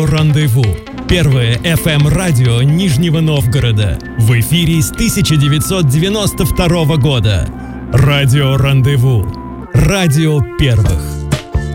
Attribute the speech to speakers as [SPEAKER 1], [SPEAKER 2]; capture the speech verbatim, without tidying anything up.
[SPEAKER 1] Рандеву. Первое эф эм-радио Нижнего Новгорода. В эфире с тысяча девятьсот девяносто второго года. Радио Рандеву. Радио первых.